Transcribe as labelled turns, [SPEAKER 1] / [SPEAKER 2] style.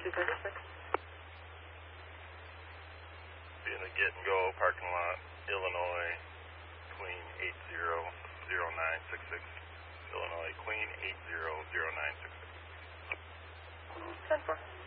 [SPEAKER 1] 236.
[SPEAKER 2] In the Get and Go parking lot, Illinois, Queen 800966. Illinois, Queen 800966.
[SPEAKER 1] 10-4.